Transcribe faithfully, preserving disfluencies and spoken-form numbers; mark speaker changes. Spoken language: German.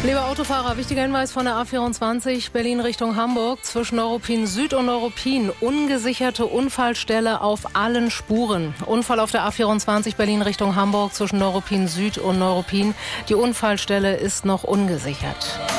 Speaker 1: Liebe Autofahrer, wichtiger Hinweis von der A vierundzwanzig Berlin Richtung Hamburg. Zwischen Neuruppin Süd und Neuruppin ungesicherte Unfallstelle auf allen Spuren. Unfall auf der A vierundzwanzig Berlin Richtung Hamburg zwischen Neuruppin Süd und Neuruppin. Die Unfallstelle ist noch ungesichert.